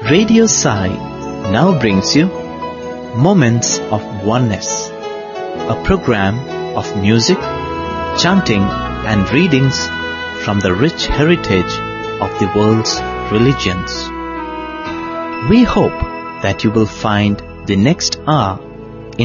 Radio Sai now brings you Moments of Oneness, a program of music, chanting and readings from the rich heritage of the world's religions. We hope that you will find the next hour